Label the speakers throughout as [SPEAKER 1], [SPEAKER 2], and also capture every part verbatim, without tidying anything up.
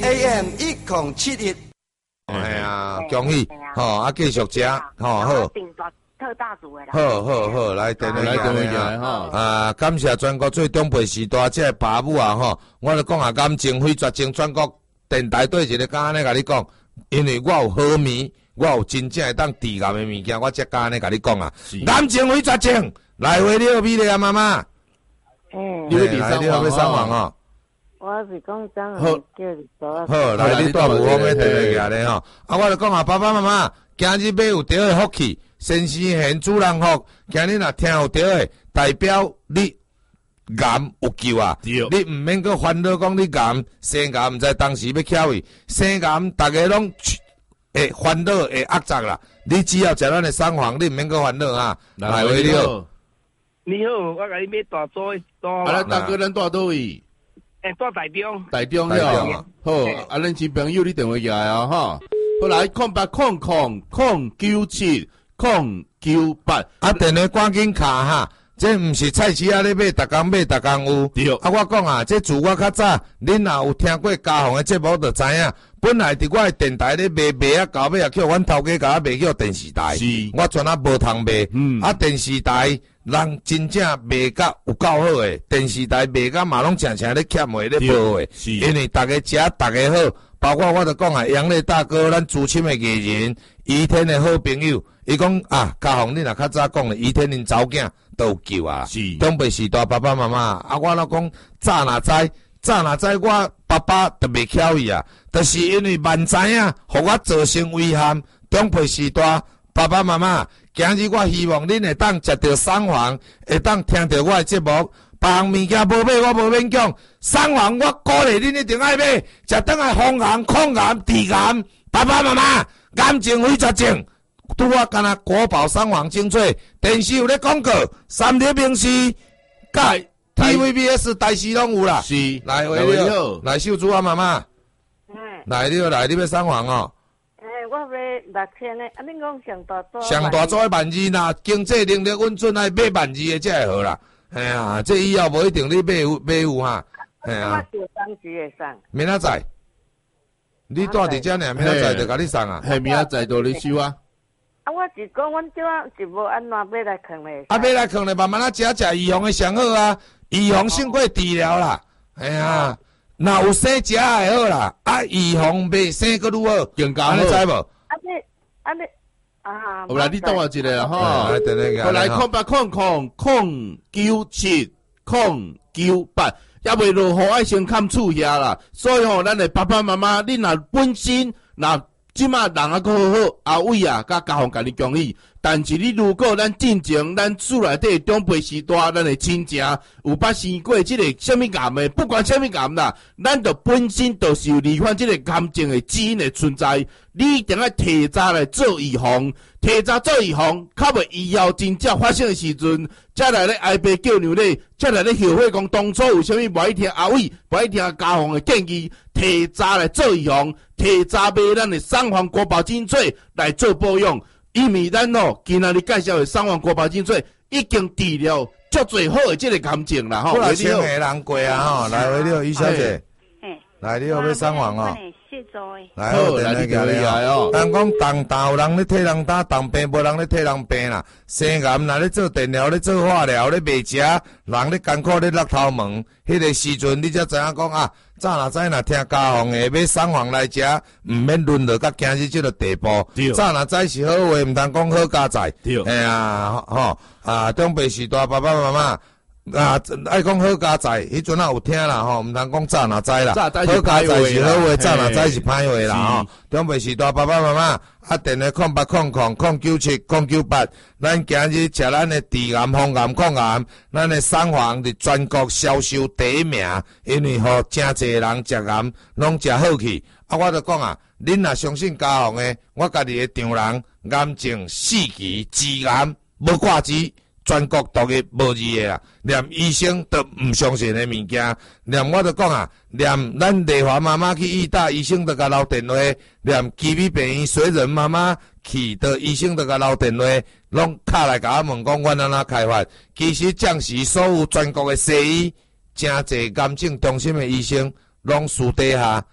[SPEAKER 1] A M 一零七一。哎呀，恭喜！吼，啊，继续食，吼好。
[SPEAKER 2] 顶大特大组的啦。
[SPEAKER 1] 好好好，来电话
[SPEAKER 3] 来电话进来吼。
[SPEAKER 1] 啊，感谢全国最长辈时代这爸母啊吼，我咧讲啊，感情非绝情，全国电台对一个敢安尼甲你讲，因为我有好迷，我有真正会当治癌的物件，我才敢安尼甲你讲啊。感情非绝情，来回了美丽啊妈妈。
[SPEAKER 2] 嗯。
[SPEAKER 3] 你要第三
[SPEAKER 1] 要上网哦。
[SPEAKER 2] 我是讲真好，叫你做。
[SPEAKER 1] 好，来你带有风的电话来吼。啊，我就讲啊，爸爸妈妈，今日买有着的福气，先生贤主人福。今日若听有着的，代表你癌有救啊！你唔免搁烦恼讲你癌，生癌唔知当时要翘位，生癌大家拢会烦恼会压榨啦。你只要食咱的三黄，你唔免搁烦恼啊。来，你好，
[SPEAKER 4] 你好，我甲你买大桌大。
[SPEAKER 3] 啊，咱大哥，咱住倒位？
[SPEAKER 4] 诶，住台中。
[SPEAKER 3] 台中了，好，啊，恁新朋友你电话起来啊，哈，好来，空八空空空九七空九八，
[SPEAKER 1] 啊，电话赶紧卡哈。这毋是菜市仔咧买，逐工买逐工有。
[SPEAKER 3] 对。
[SPEAKER 1] 啊，我讲啊，这自我较早，恁若有听过家宏的节目，就知影。本来伫我的电台咧卖卖啊，到尾啊叫阮头家甲我卖叫电视台。
[SPEAKER 3] 是。
[SPEAKER 1] 我全啊无通卖。嗯。啊，电视台人真正卖甲有够好诶，电视台卖甲嘛拢常常咧欠话咧无话。是。因为大家食大家好，包括我就讲啊，杨磊大哥，咱资深的艺人，倚天的好朋友，伊讲啊，家宏你若较早讲咧，倚天恁查某囝。都有救啊！是长辈时代爸爸妈妈啊，我老讲早若知，早若知我爸爸特别巧伊啊，就是因为万知影，互我造成危险。长辈时代爸爸妈妈，今日我希望恁会当食到三黄，会当听到我的节目。别项物件无买，我无勉强。三黄我鼓励恁一定爱买，食等来防癌、抗癌、治癌。爸爸妈妈，癌症非绝症。拄我干那国宝三黄精粹，电视有咧广告，三立明视、甲 T V B S 台视拢有啦。
[SPEAKER 3] 是，
[SPEAKER 1] 来回你好，来秀珠啊妈妈。
[SPEAKER 2] 嗯。
[SPEAKER 1] 来你好，来你要三黄哦。
[SPEAKER 2] 诶，我要六千的，啊，恁讲上大组。
[SPEAKER 1] 上大组的万二呐，经济能力稳准爱买万二的才会好啦。哎呀，这以后无一定你买有买有哈。哎呀。我
[SPEAKER 2] 上局会上。
[SPEAKER 1] 明仔载。你住伫遮呢，明仔载就甲你送啊。
[SPEAKER 3] 系明仔载就你收啊。
[SPEAKER 2] 啊，我是讲，阮即啊是无安怎买来藏咧。
[SPEAKER 1] 啊，买来藏咧，慢慢啊食食预防的上好啊，预防胜过治疗啦。哎呀，若有生食会好啦，啊，预防未生搁愈好，
[SPEAKER 3] 更加好，
[SPEAKER 1] 你知无？
[SPEAKER 2] 啊你啊你啊，
[SPEAKER 3] 好啦，你等我一下啦，吼。
[SPEAKER 1] 来，
[SPEAKER 3] 来空八空空空九七空九八，也未落雨爱先看厝遐啦。所以吼，咱的爸爸妈妈，你若本身若。即马人啊，阁好好，阿伟啊，甲家宏甲你恭喜。但是你如果咱进前，咱厝内底长辈时代，咱的亲情有捌生过即个什么癌的，不管什么癌啦，咱就本身就是有罹患即个癌症的基因的存在。你一定要提早来做预防，提早做预防，较袂以后真正发生的时阵，才来咧挨爸叫娘咧，才来咧后悔讲当初有啥物无爱听阿伟，无爱听家宏的建议，提早来做预防，提早买咱的三黄国宝精粹来做保养。因为咱哦，今仔日介绍的三黄国宝精粹已经治疗足侪好的即个癌症啦吼。
[SPEAKER 1] 来千个人过啊吼，来回你好，于小姐。来，你好，要三黄哦。来，好，来你过来哦。人讲当大有人咧替人打，当病无人咧替人病啦。生癌若咧做电疗、咧做化疗、咧卖食，人咧艰苦咧落头门，迄个时阵你才知影讲啊，早若知若听家宏的买三黄来食，毋免沦落到今日即个地步。早若知是好话，毋通讲好家在。哎呀，吼啊，长辈时代爸爸妈妈。啊，爱讲好家在，迄阵啊有听啦吼，毋通讲早若知啦。好家在是好话，早若知是歹话啦吼。长辈时代爸爸妈妈，啊电话空八空空空九七空九八，咱今日食咱的治癌、防癌、抗癌，咱的三黄伫全国销售第一名，因为吼真侪人食癌拢食好去。啊，我就讲啊，恁若相信家宏的，我家己的丈人癌症四期治癌无挂机。全国独一无二的啦，连医生都唔相信的物件，连我就讲啊，连咱丽华妈妈去医大，医生都甲留电话；连基比病院随人妈妈去，到医生都甲留电话，拢敲来甲我问讲，阮安怎开发？其实暂时所有全国的西医，真侪癌症中心的医生，拢私底下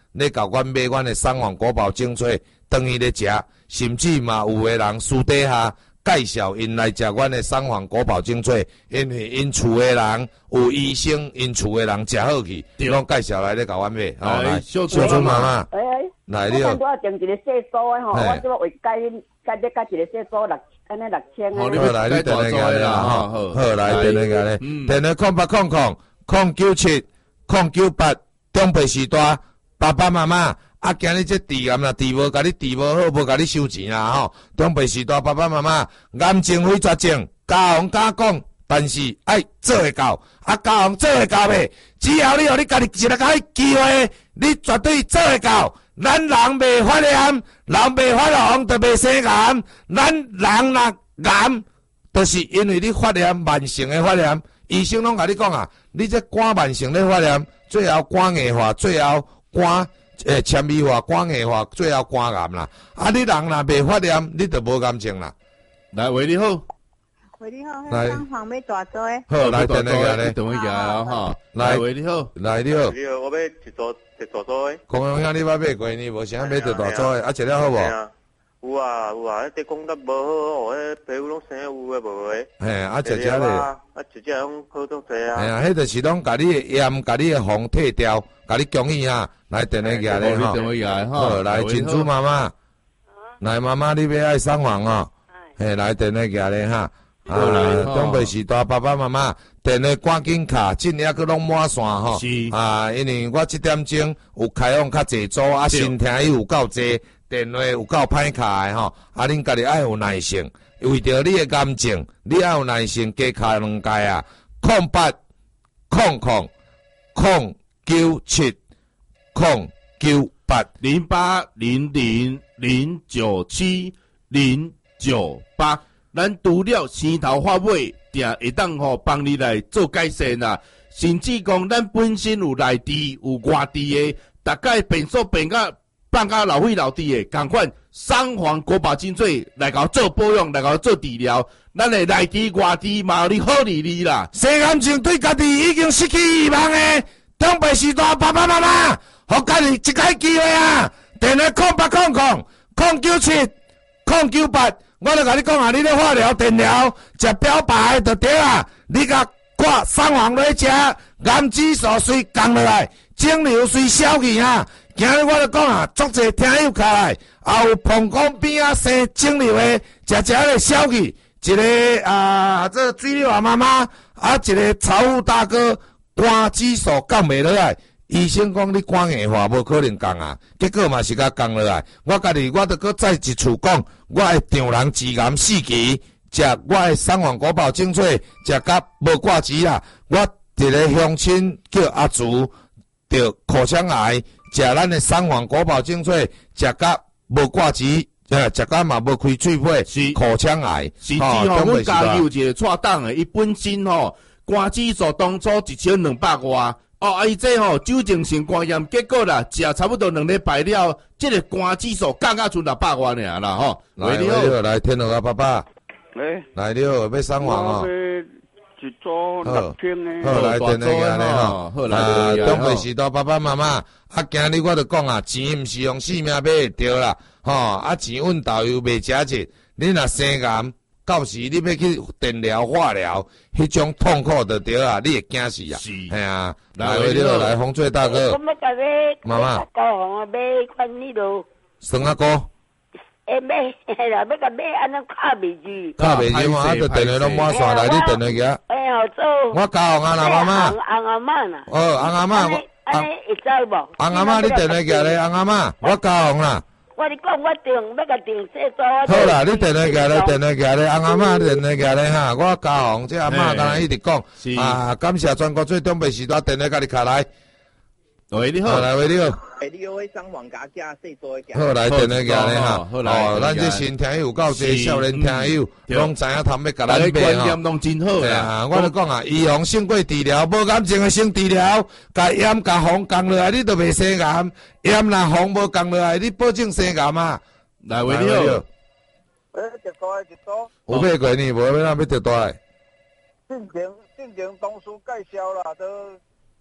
[SPEAKER 1] 咧甲阮买阮的三皇国宝精粹，当伊咧食，甚至嘛有个人私底下介绍因来食阮的三皇国宝精粹，因为因厝的人有医生，因厝的人食好去，拢介绍来咧甲阮买。哦，来，小春妈妈，
[SPEAKER 2] 哎哎，
[SPEAKER 1] 来了。
[SPEAKER 2] 我订一个细组的吼，我即个为加加只加一个细组六，安尼六千啊。
[SPEAKER 1] 好来，你电话来啦，吼，好来电话来，电话空八空空空九七空九八，中北时代，爸爸妈妈。啊，今日这治癌啦，治无甲你治无好，无甲你收钱啦吼。中北时代爸爸妈妈，癌症非绝症，家红假讲，但是爱做会到。啊，家红做会到袂？只要你互你家己一个个机会，你绝对做会到。咱人袂发炎，人袂发红，就袂生癌。咱人若癌，就是因为你发炎，慢性的发炎。医生拢甲你讲啊，你这肝慢性的发炎，最后肝硬化，最后肝。诶，纤维化、肝硬化，最后肝癌啦。啊，你人若未发炎，你就无癌症啦。
[SPEAKER 3] 来，喂，你好。
[SPEAKER 5] 喂，你好，来。三房要大做诶。
[SPEAKER 1] 好，来，等一下咧。
[SPEAKER 3] 等一下啊，哈。
[SPEAKER 1] 来，
[SPEAKER 3] 喂，你好。
[SPEAKER 1] 来，你好。
[SPEAKER 6] 你好，我要一座一大做诶。
[SPEAKER 1] 公用兄，你捌买过呢？无啥买着大做诶，啊，食了好无？
[SPEAKER 6] 有啊有啊，迄讲得无好，哦，迄皮肤拢生有诶无诶。
[SPEAKER 1] 嘿，啊，食食咧。
[SPEAKER 6] 啊，食食拢好多济啊。
[SPEAKER 1] 嘿啊，迄就是拢甲你诶盐，甲你诶红退掉，甲你供应啊。来，电话下咧吼。好，来，珍珠妈妈。来，妈妈，你要爱上网哦。嘿，来，电话下咧哈。啊，中北时代爸爸妈妈，电话赶紧卡，尽力去拢满线吼。
[SPEAKER 3] 是。
[SPEAKER 1] 啊，因为我七点钟有开放较济组，啊，新听友有够济。电话有够歹卡的吼，啊，恁家己爱有耐性，为着你的癌症，你爱有耐性，加卡两届啊，空八空空空九七空九八
[SPEAKER 3] 零八零零零九七零九八，咱除了生头发尾，定会当吼帮你来做改善啊，甚至讲咱本身有内地有外地的，大概变数变甲。放甲老岁老弟诶，赶快三皇国宝精粹来搞做保养，来搞做治疗。咱诶内地外地嘛，你好理你啦。
[SPEAKER 1] 生癌症对家己已经失去希望诶，中北时代爸爸妈妈，互家己一个机会啊！电话空八空空空九七空九八，我著甲你讲啊，你咧化疗、电疗、食标靶就对啊。你甲挂三皇来食，癌指数随降落来，肿瘤随消去啊。今日我著讲啊，足侪听友卡来，也有膀胱边啊生肿瘤的，食食咧消去，一个啊，这水流啊妈妈，啊一个财务大哥，肝指数降袂落来，医生讲你肝硬化无可能降啊，结果嘛是甲降落来。我家己我著搁再一次讲，我的丈人治癌四期，食我的三皇国宝精粹，食甲无挂齿啦。我一个乡亲叫阿祖，着口腔癌。食咱的三皇国宝精粹，食甲无挂齿，呃，食甲嘛无开喙血，是口腔癌。
[SPEAKER 3] 甚至吼，阮家有一个错档诶，伊本身吼肝指数当初一千两百外，哦，啊伊这吼酒精性肝炎，结果啦，食差不多两礼拜了，这个肝指数降到剩六百外尔啦吼。
[SPEAKER 1] 来，你好，来，天河啊，爸爸。
[SPEAKER 7] 来，
[SPEAKER 1] 来你好，要三皇哦。
[SPEAKER 7] 一组六千诶，
[SPEAKER 1] 好来，电话下咧吼，啊，东北时代爸爸妈妈，啊，今日我著讲啊，钱毋是用性命买会着啦，吼，啊，钱阮导游袂食着，你若生癌，到时你要去电疗、化疗，迄种痛苦着着啊，你会惊死啊，是，系啊，来，你好，来，洪翠大哥，妈妈，
[SPEAKER 2] 高红啊，买款迄落，
[SPEAKER 1] 孙阿哥。
[SPEAKER 2] 诶，买啦，要甲买安怎卡袂住？
[SPEAKER 1] 卡袂住嘛，啊，著电话拢满线来，你电话个。
[SPEAKER 2] 哎好做。
[SPEAKER 1] 我教红啊啦，妈妈。
[SPEAKER 2] 红红阿妈啦。
[SPEAKER 1] 哦，红阿妈，我。
[SPEAKER 2] 安尼会走无？
[SPEAKER 1] 红阿妈，你电话个咧，红阿妈，我教红啦。
[SPEAKER 2] 我你讲我订要甲订细组。
[SPEAKER 1] 好啦，你电话个咧，电话个咧，红阿妈电话个咧哈，我教红，这阿妈刚才一直讲，啊，感谢全国最东北时代电话甲你卡来。喂，你好，来喂，你好。
[SPEAKER 8] 诶，你好，迄上网加加细做一
[SPEAKER 1] 好来，电话下咧哈。哦，咱这新听友够济，少年听友拢知影通要甲咱买
[SPEAKER 3] 观念拢真好
[SPEAKER 1] 啊！我咧讲啊，预防胜过治疗，无癌症的先治疗，甲炎甲红降落来，你都袂生癌；炎若红无降落来，你保证生癌啊！来，喂，你好。
[SPEAKER 8] 诶，一多一多。
[SPEAKER 1] 有买过呢，无要哪要着大诶？
[SPEAKER 8] 进前进前同事介绍啦，都。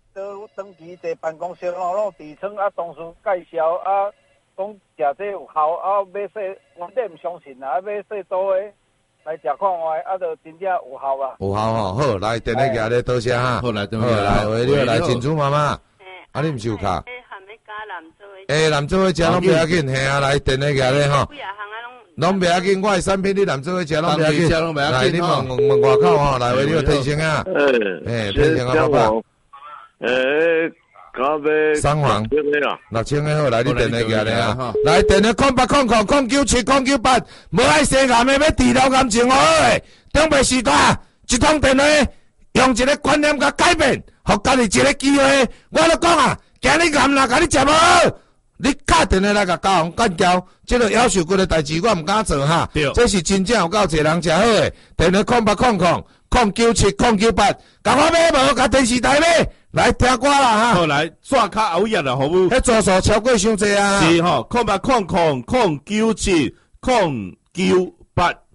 [SPEAKER 8] 都登记在办公室咯，咯底层啊，同事介绍啊，讲食这有效啊，买说我哋唔相信啊，买说多诶来食看卖，啊，就真正有效啊。
[SPEAKER 1] 有效吼，好来电话夹咧，多谢哈。
[SPEAKER 3] 好来，好
[SPEAKER 1] 来，喂，你好来，珍珠妈妈，啊，你唔是有卡？诶，南州诶食拢不要紧，嘿啊，来电话夹咧吼。拢不要紧，我诶产品你南州诶食拢不要紧。来，你问问外口吼，来，喂，你好天星啊。诶，天星啊，爸爸。
[SPEAKER 9] 诶，加杯。
[SPEAKER 1] 三黄。六千个好，来你电话夹咧啊。来电话空八空空空九七空九八，无爱生癌诶，要治疗癌症好诶，准备时段一通电话，用一个观念甲改变，互家己一个机会。我咧讲啊。今日癌啦，甲你食无好，你打电话来甲教皇干交，即个夭寿骨的代志我唔敢做哈。这是真正有够侪人食好诶。电话空八空空空九七空九八，甲我买无？甲电视台买，来听歌啦哈。
[SPEAKER 3] 好来，刷卡熬夜的服务。
[SPEAKER 1] 迄座数超过伤济啊。
[SPEAKER 3] 是吼，空八空空空九七空九八。